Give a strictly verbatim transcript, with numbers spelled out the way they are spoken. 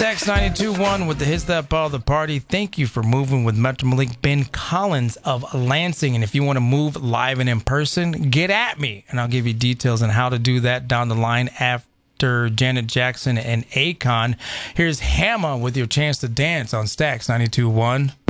Stacks ninety-two point one with the hits that ball the party. Thank you for moving with Metro Malik Ben Collins of Lansing. And if you want to move live and in person, get at me. And I'll give you details on how to do that down the line after Janet Jackson and Akon. Here's Hammer with your chance to dance on Stacks ninety-two point one.